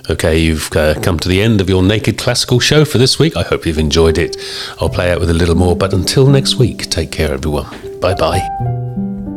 Okay, you've come to the end of your Naked Classical show for this week. I hope you've enjoyed it. I'll play out with a little more, but until next week, take care, everyone. Bye-bye.